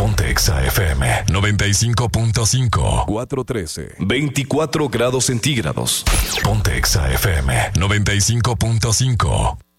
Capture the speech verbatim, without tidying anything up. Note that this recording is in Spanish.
Ponte Exa F M noventa y cinco punto cinco. cuatro trece. veinticuatro grados centígrados. Ponte Exa F M noventa y cinco punto cinco.